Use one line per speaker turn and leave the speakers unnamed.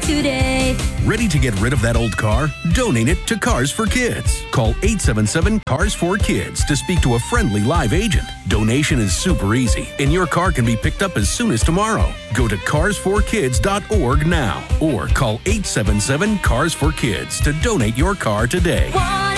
today.
Ready to get rid of that old car? Donate it to Cars for Kids. Call 877-CARS4KIDS to speak to a friendly live agent. Donation is super easy, and your car can be picked up as soon as tomorrow. Go to cars4kids.org now or call 877-CARS4KIDS to donate your car today.